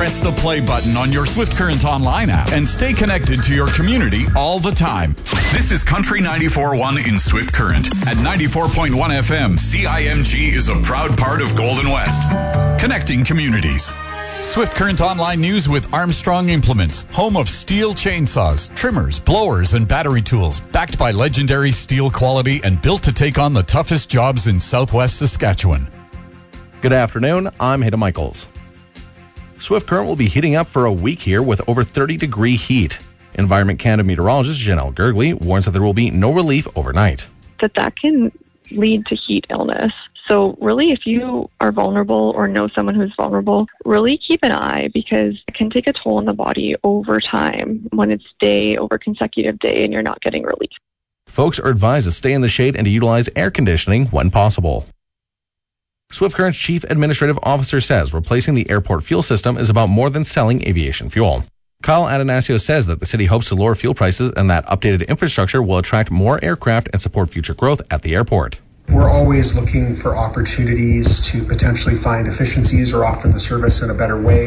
Press the play button on your Swift Current Online app and stay connected to your community all the time. This is Country 94.1 in Swift Current. At 94.1 FM, CIMG is a proud part of Golden West. Connecting communities. Swift Current Online News with Armstrong Implements, home of steel chainsaws, trimmers, blowers, and battery tools, backed by legendary steel quality and built to take on the toughest jobs in southwest Saskatchewan. Good afternoon, I'm Hayden Michaels. Swift Current will be heating up for a week here with over 30-degree heat. Environment Canada meteorologist Janelle Gergley warns that there will be no relief overnight. That can lead to heat illness. So really, if you are vulnerable or know someone who's vulnerable, really keep an eye, because it can take a toll on the body over time when it's day over consecutive day and you're not getting relief. Folks are advised to stay in the shade and to utilize air conditioning when possible. Swift Current's Chief Administrative Officer says replacing the airport fuel system is about more than selling aviation fuel. Kyle Adanasio says that the city hopes to lower fuel prices and that updated infrastructure will attract more aircraft and support future growth at the airport. We're always looking for opportunities to potentially find efficiencies or offer the service in a better way.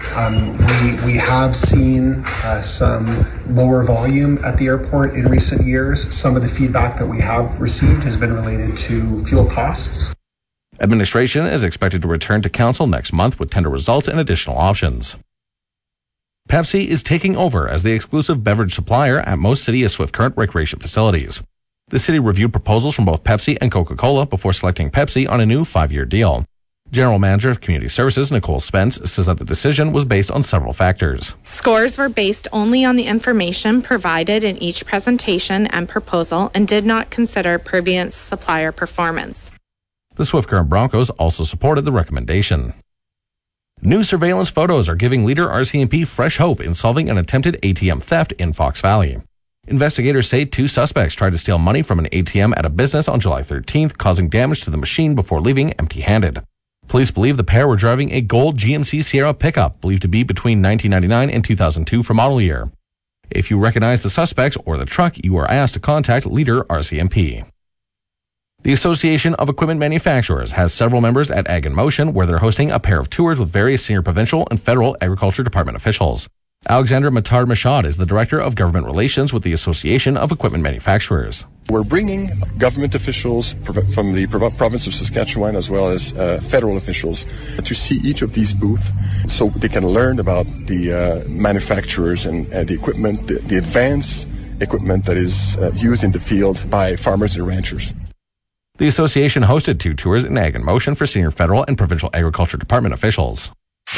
We have seen some lower volume at the airport in recent years. Some of the feedback that we have received has been related to fuel costs. Administration is expected to return to council next month with tender results and additional options. Pepsi is taking over as the exclusive beverage supplier at most City of Swift Current recreation facilities. The city reviewed proposals from both Pepsi and Coca-Cola before selecting Pepsi on a new 5-year deal. General Manager of Community Services Nicole Spence says that the decision was based on several factors. Scores were based only on the information provided in each presentation and proposal and did not consider previous supplier performance. The Swift Current Broncos also supported the recommendation. New surveillance photos are giving leader RCMP fresh hope in solving an attempted ATM theft in Fox Valley. Investigators say 2 suspects tried to steal money from an ATM at a business on July 13th, causing damage to the machine before leaving empty-handed. Police believe the pair were driving a gold GMC Sierra pickup, believed to be between 1999 and 2002 for model year. If you recognize the suspects or the truck, you are asked to contact leader RCMP. The Association of Equipment Manufacturers has several members at Ag in Motion, where they're hosting a pair of tours with various senior provincial and federal agriculture department officials. Alexander Matar-Mashad is the Director of Government Relations with the Association of Equipment Manufacturers. We're bringing government officials from the province of Saskatchewan as well as federal officials to see each of these booths so they can learn about the manufacturers and the equipment, the advanced equipment that is used in the field by farmers and ranchers. The association hosted 2 tours in Ag in Motion for senior federal and provincial agriculture department officials.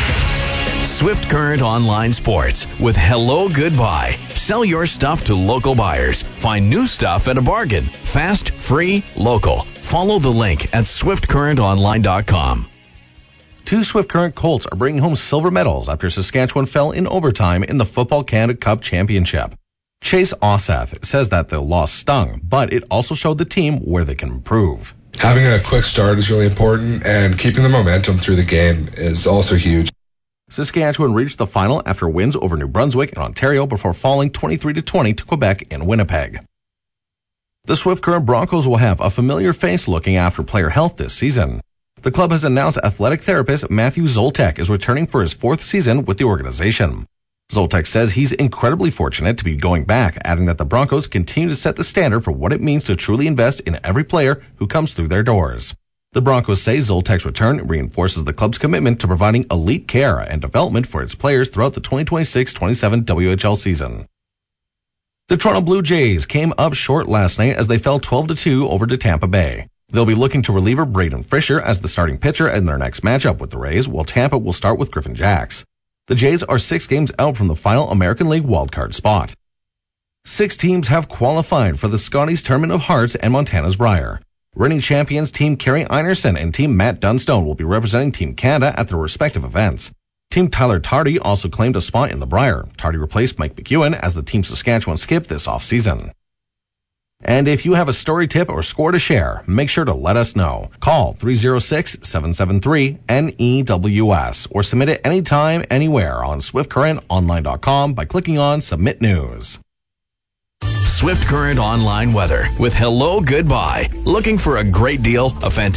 Swift Current Online Sports with Hello Goodbye. Sell your stuff to local buyers. Find new stuff at a bargain. Fast, free, local. Follow the link at swiftcurrentonline.com. 2 Swift Current Colts are bringing home silver medals after Saskatchewan fell in overtime in the Football Canada Cup Championship. Chase Ossath says that the loss stung, but it also showed the team where they can improve. Having a quick start is really important, and keeping the momentum through the game is also huge. Saskatchewan reached the final after wins over New Brunswick and Ontario before falling 23-20 to Quebec and Winnipeg. The Swift Current Broncos will have a familiar face looking after player health this season. The club has announced athletic therapist Matthew Zoltek is returning for his 4th season with the organization. Zoltek says he's incredibly fortunate to be going back, adding that the Broncos continue to set the standard for what it means to truly invest in every player who comes through their doors. The Broncos say Zoltek's return reinforces the club's commitment to providing elite care and development for its players throughout the 2026-27 WHL season. The Toronto Blue Jays came up short last night as they fell 12-2 over to Tampa Bay. They'll be looking to reliever Braden Fisher as the starting pitcher in their next matchup with the Rays, while Tampa will start with Griffin Jacks. The Jays are 6 games out from the final American League wildcard spot. 6 teams have qualified for the Scotties Tournament of Hearts and Montana's Brier. Reigning champions Team Kerry Einerson and Team Matt Dunstone will be representing Team Canada at their respective events. Team Tyler Tardy also claimed a spot in the Brier. Tardy replaced Mike McEwen as the Team Saskatchewan skip this offseason. And if you have a story tip or score to share, make sure to let us know. Call 306-773-NEWS or submit it anytime, anywhere on SwiftCurrentOnline.com by clicking on Submit News. Swift Current Online weather with Hello Goodbye. Looking for a great deal, a fantastic